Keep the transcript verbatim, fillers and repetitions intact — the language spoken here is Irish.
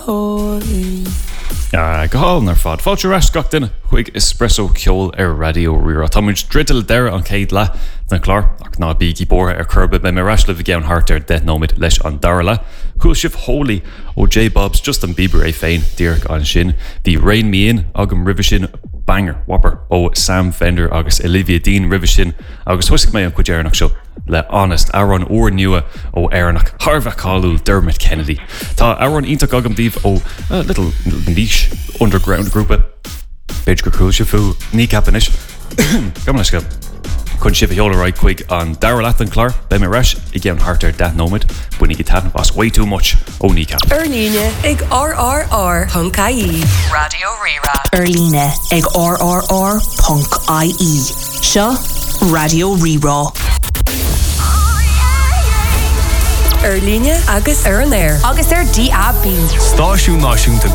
Holy. Uh, go hall nar fad. Fáilte ras gach duine chuig espresso ceol ar radio rira. Tá muid driddle deire an céad le na chlár ach ná bíí bortha ar curbe be me rasla bhí gan hart ar det nóid leis an darla. Cool sif Holy ó J Bobs Justin Bieber é féin dír an sin. Bhí Rain Me In agam rive sin banger whopper ó Sam Fender agus Olivia Dean rive sin agus thuisc mé an cuidearnach seo le honest Aaron Oor nua ó Airnach Harvey Callul Dermot Kennedy. Tá Aaron ítach agam díh ó uh, little, little niche underground group Beidir go cool sifu ní capanis. Gam leis go. Chun sibh heola right quick on Daryl Athan Clark be me res I gceann hart ar death nóid bunig I tan was way too much ó ní cap. Erlíne ag R R R Punk I E Radio Rira. Erlíne ag R R R Punk I E. Seo Radio Rira. Erlíne agus ar an air. Agus ar D A B. Stáisiún náisiúnta